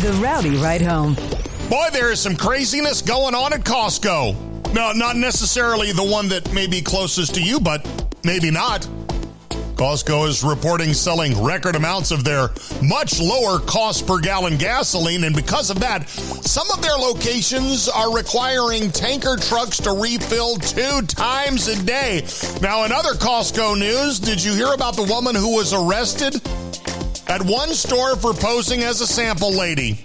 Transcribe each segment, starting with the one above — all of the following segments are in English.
The Rowdy Ride Home. Boy, there is some craziness going on at Costco. No, not necessarily the one that may be closest to you, but maybe not. Costco is reporting selling record amounts of their much lower cost per gallon gasoline, and because of that, some of their locations are requiring tanker trucks to refill 2 times a day. Now, in other Costco news, did you hear about the woman who was arrested at one store for posing as a sample lady?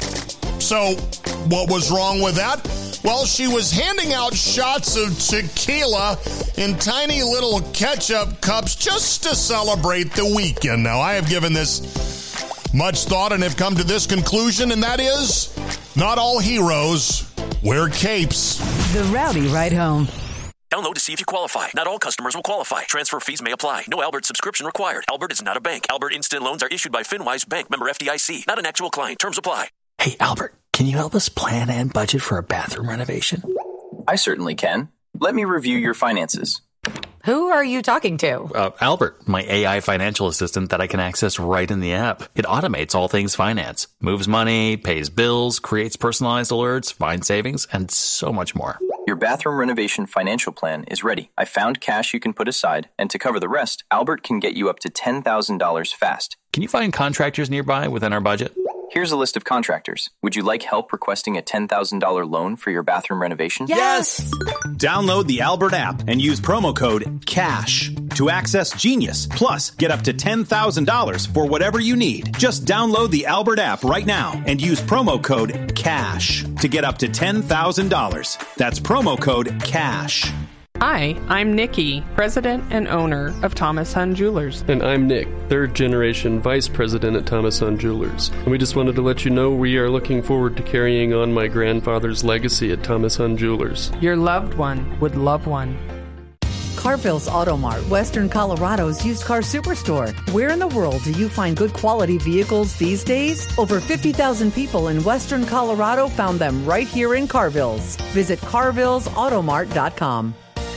So, what was wrong with that? Well, she was handing out shots of tequila in tiny little ketchup cups just to celebrate the weekend. Now, I have given this much thought and have come to this conclusion, and that is, not all heroes wear capes. The Rowdy Ride Home. Download to see if you qualify. Not all customers will qualify. Transfer fees may apply. No Albert subscription required. Albert is not a bank. Albert Instant Loans are issued by FinWise Bank, member FDIC. Not an actual client. Terms apply. Hey, Albert, can you help us plan and budget for a bathroom renovation? I certainly can. Let me review your finances. Who are you talking to? Albert, my AI financial assistant that I can access right in the app. It automates all things finance, moves money, pays bills, creates personalized alerts, finds savings, and so much more. Your bathroom renovation financial plan is ready. I found cash you can put aside, and to cover the rest, Albert can get you up to $10,000 fast. Can you find contractors nearby within our budget? Here's a list of contractors. Would you like help requesting a $10,000 loan for your bathroom renovation? Yes! Download the Albert app and use promo code CASH to access Genius. Plus, get up to $10,000 for whatever you need. Just download the Albert app right now and use promo code CASH to get up to $10,000. That's promo code CASH. Hi, I'm Nikki, president and owner of Thomas Hunt Jewelers. And I'm Nick, third generation vice president at Thomas Hunt Jewelers. And we just wanted to let you know we are looking forward to carrying on my grandfather's legacy at Thomas Hunt Jewelers. Your loved one would love one. Carville's Auto Mart, Western Colorado's used car superstore. Where in the world do you find good quality vehicles these days? Over 50,000 people in Western Colorado found them right here in Carville's. Visit carvillesautomart.com.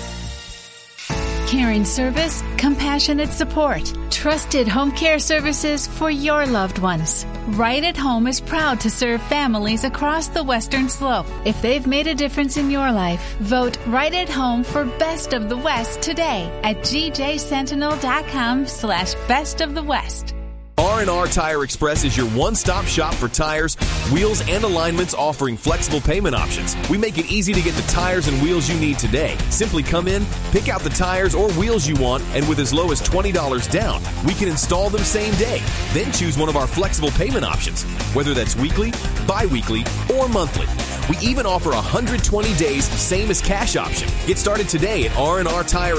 Caring service, compassionate support, trusted home care services for your loved ones. Right at Home is proud to serve families across the Western Slope. If they've made a difference in your life, vote Right at Home for Best of the West today at gjsentinel.com/Best of the West. R&R Tire Express is your one-stop shop for tires, wheels, and alignments, offering flexible payment options. We make it easy to get the tires and wheels you need today. Simply come in, pick out the tires or wheels you want, and with as low as $20 down, we can install them same day. Then choose one of our flexible payment options, whether that's weekly, bi-weekly, or monthly. We even offer 120 days, same as cash option. Get started today at R&R Tire